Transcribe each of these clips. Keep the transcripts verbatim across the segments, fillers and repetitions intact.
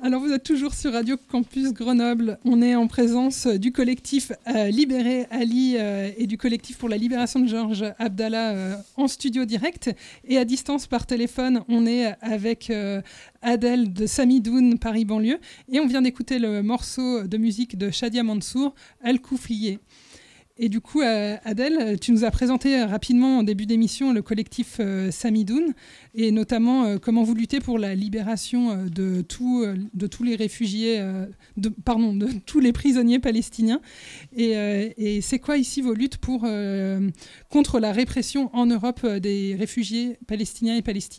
Alors vous êtes toujours sur Radio Campus Grenoble. On est en présence du collectif euh, Libérer Ali euh, et du collectif pour la libération de Georges Abdallah euh, en studio direct. Et à distance par téléphone, on est avec euh, Adel de Samidoun, Paris banlieue. Et on vient d'écouter le morceau de musique de Shadia Mansour, Al Kouflié. Et du coup, euh, Adel, tu nous as présenté rapidement en début d'émission le collectif euh, Samidoun et notamment euh, comment vous luttez pour la libération euh, de, tout, euh, de tous les réfugiés, euh, de, pardon, de tous les prisonniers palestiniens. Et, euh, et c'est quoi ici vos luttes pour, euh, contre la répression en Europe euh, des réfugiés palestiniens et palestiniennes ?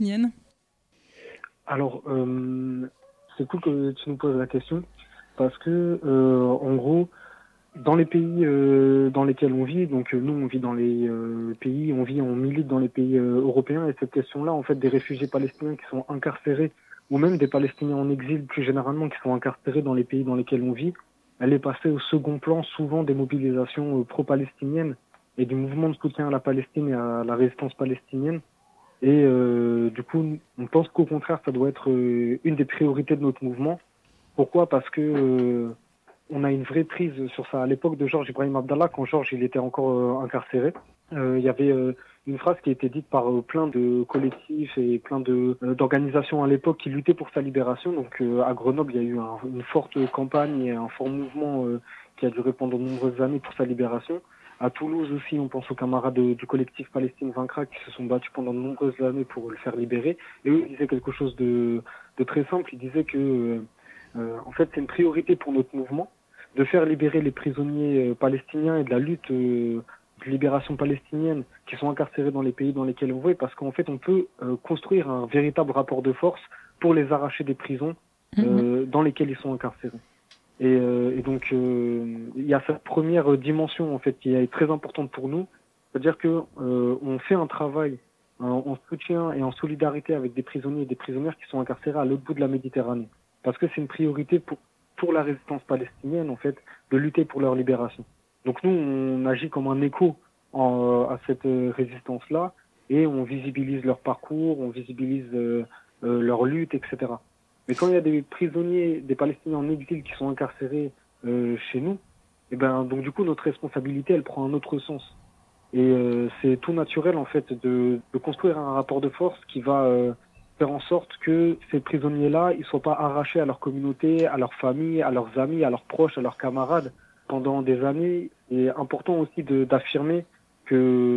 Alors, euh, c'est cool que tu nous poses la question parce que, euh, en gros, dans les pays euh, dans lesquels on vit, donc euh, nous on vit dans les euh, pays, on vit, on milite dans les pays euh, européens, et cette question-là, en fait, des réfugiés palestiniens qui sont incarcérés, ou même des Palestiniens en exil plus généralement qui sont incarcérés dans les pays dans lesquels on vit, elle est passée au second plan souvent des mobilisations euh, pro-palestiniennes et du mouvement de soutien à la Palestine et à la résistance palestinienne. Et euh, du coup, on pense qu'au contraire, ça doit être euh, une des priorités de notre mouvement. Pourquoi ? Parce que euh, on a une vraie prise sur ça. À l'époque de Georges Ibrahim Abdallah, quand Georges il était encore euh, incarcéré, euh, il y avait euh, une phrase qui a été dite par euh, plein de collectifs et plein de euh, d'organisations à l'époque qui luttaient pour sa libération. Donc euh, à Grenoble, il y a eu un, une forte campagne et un fort mouvement euh, qui a duré pendant de nombreuses années pour sa libération. À Toulouse aussi, on pense aux camarades de, du collectif Palestine Vaincra qui se sont battus pendant de nombreuses années pour le faire libérer. Et eux, ils disaient quelque chose de, de très simple. Ils disaient que euh, euh, en fait, c'est une priorité pour notre mouvement de faire libérer les prisonniers euh, palestiniens et de la lutte euh, de libération palestinienne qui sont incarcérés dans les pays dans lesquels on vit, parce qu'en fait, on peut euh, construire un véritable rapport de force pour les arracher des prisons euh, mmh. dans lesquelles ils sont incarcérés. Et, euh, et donc, euh, il y a cette première dimension en fait qui est très importante pour nous, c'est-à-dire que euh, on fait un travail en, en soutien et en solidarité avec des prisonniers et des prisonnières qui sont incarcérés à l'autre bout de la Méditerranée, parce que c'est une priorité pour pour la résistance palestinienne, en fait, de lutter pour leur libération. Donc nous, on agit comme un écho en, à cette euh, résistance-là, et on visibilise leur parcours, on visibilise euh, euh, leur lutte, et cetera. Mais quand il y a des prisonniers, des Palestiniens en exil qui sont incarcérés euh, chez nous, et ben donc du coup notre responsabilité, elle prend un autre sens. Et euh, c'est tout naturel en fait de, de construire un rapport de force qui va euh, faire en sorte que ces prisonniers-là, ils soient pas arrachés à leur communauté, à leur famille, à leurs amis, à leurs proches, à leurs camarades pendant des années. Et important aussi de, d'affirmer que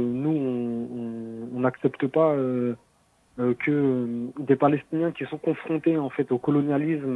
nous, on n'accepte pas euh, euh, que euh, des Palestiniens qui sont confrontés en fait au colonialisme